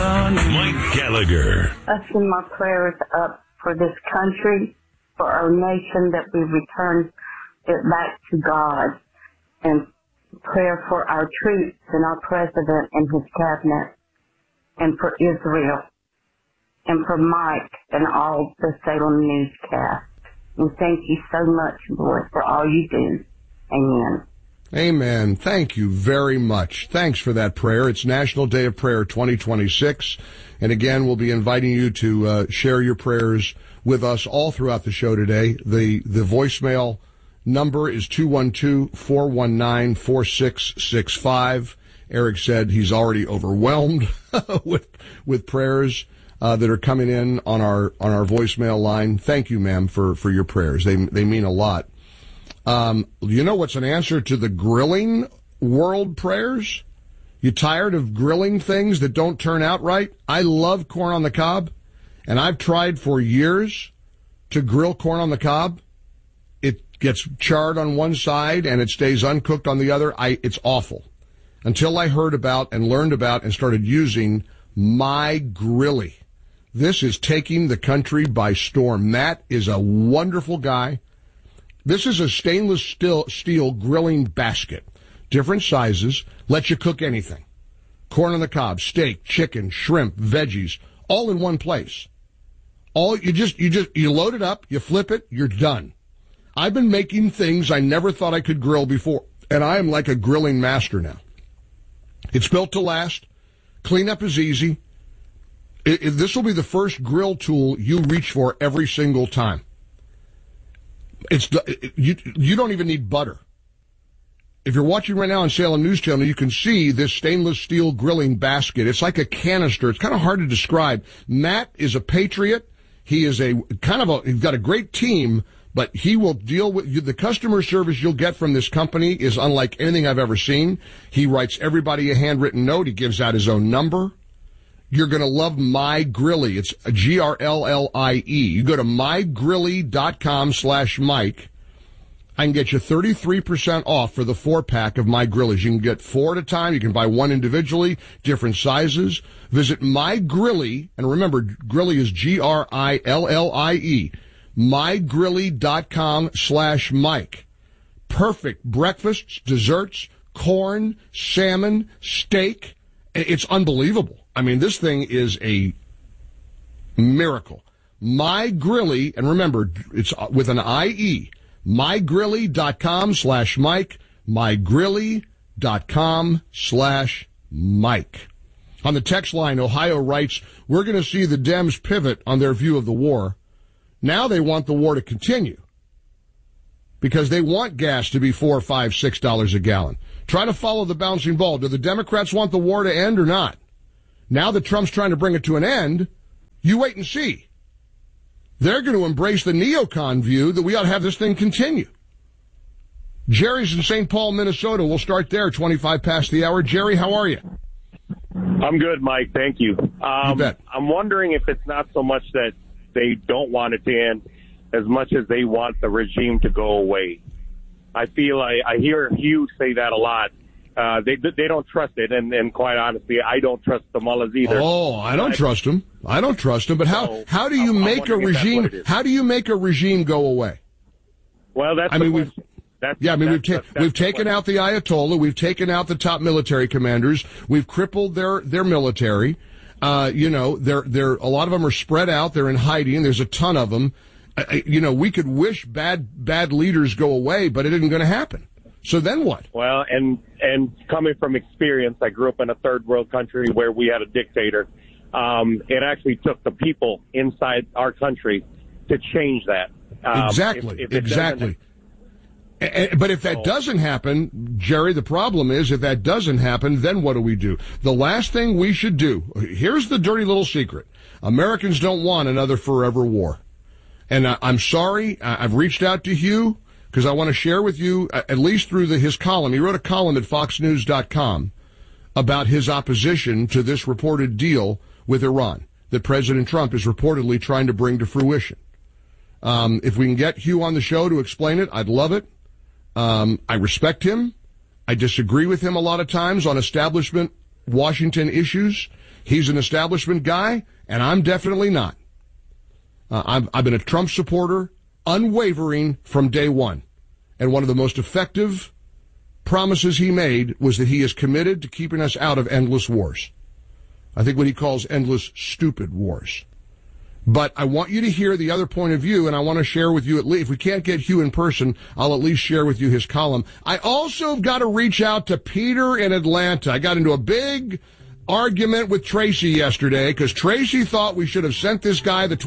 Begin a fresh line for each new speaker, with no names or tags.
Mike Gallagher.
I send my prayers up for this country, for our nation, that we return it back to God, and prayer for our troops and our president and his cabinet, and for Israel, and for Mike and all the Salem newscast. And thank you so much, Lord, for all you do. Amen.
Amen. Thank you very much. Thanks for that prayer. It's National Day of Prayer 2026. And again, we'll be inviting you to share your prayers with us all throughout the show today. The voicemail number is 212-419-4665. Eric said he's already overwhelmed with prayers that are coming in on our voicemail line. Thank you, ma'am, for your prayers. They mean a lot. You know what's an answer to the grilling world prayers? You tired of grilling things that don't turn out right? I love corn on the cob, and I've tried for years to grill corn on the cob. It gets charred on one side and it stays uncooked on the other. It's awful. Until I heard about and learned about and started using My Grilly. This is taking the country by storm. Matt is a wonderful guy. This is a stainless steel grilling basket. Different sizes, lets you cook anything. Corn on the cob, steak, chicken, shrimp, veggies, all in one place. You load it up, you flip it, you're done. I've been making things I never thought I could grill before, and I am like a grilling master now. It's built to last. Cleanup is easy. This will be the first grill tool you reach for every single time. You don't even need butter. If you're watching right now on Salem News Channel, you can see this stainless steel grilling basket. It's like a canister. It's kind of hard to describe. Matt is a patriot. He is he's got a great team, but he will deal with the customer service you'll get from this company is unlike anything I've ever seen. He writes everybody a handwritten note. He gives out his own number. You're going to love My Grilly. It's Grlie. You go to mygrilly.com/Mike. I can get you 33% off for the 4-pack of My Grillies. You can get 4 at a time. You can buy one individually, different sizes. Visit My Grilly, and remember, Grilly is Grillie. mygrilly.com/Mike. Perfect breakfasts, desserts, corn, salmon, steak. It's unbelievable. I mean, this thing is a miracle. My Grilly, and remember, it's with an IE, mygrilly.com/Mike, mygrilly.com/Mike. On the text line, Ohio writes, we're going to see the Dems pivot on their view of the war. Now they want the war to continue because they want gas to be $4, $5, $6 a gallon. Try to follow the bouncing ball. Do the Democrats want the war to end or not? Now that Trump's trying to bring it to an end, you wait and see. They're going to embrace the neocon view that we ought to have this thing continue. Jerry's in St. Paul, Minnesota. We'll start there, 25 past the hour. Jerry, how are you?
I'm good, Mike. Thank you.
You bet.
I'm wondering if it's not so much that they don't want it to end as much as they want the regime to go away. I feel I hear Hugh say that a lot. They don't trust it, and quite honestly, I don't trust the mullahs either.
Oh, I don't trust them. I don't trust them. But how do you make a regime? How do you make a regime go away?
Well, that's
we've taken out the Ayatollah. We've taken out the top military commanders. We've crippled their military. They're a lot of them are spread out. They're in hiding. There's a ton of them. We could wish bad leaders go away, but it isn't going to happen. So then what?
Well, and coming from experience, I grew up in a third world country where we had a dictator. It actually took the people inside our country to change that.
Exactly. But if that doesn't happen, Jerry, the problem is if that doesn't happen, then what do we do? The last thing we should do, here's the dirty little secret. Americans don't want another forever war. And I'm sorry, I've reached out to Hugh because I want to share with you, at least through his column. He wrote a column at foxnews.com about his opposition to this reported deal with Iran that President Trump is reportedly trying to bring to fruition. If we can get Hugh on the show to explain it, I'd love it. I respect him. I disagree with him a lot of times on establishment Washington issues. He's an establishment guy, and I'm definitely not. I've been a Trump supporter, unwavering from day one. And one of the most effective promises he made was that he is committed to keeping us out of endless wars. I think what he calls endless stupid wars. But I want you to hear the other point of view, and I want to share with you, at least, if we can't get Hugh in person, I'll at least share with you his column. I also have got to reach out to Peter in Atlanta. I got into a big argument with Tracy yesterday because Tracy thought we should have sent this guy the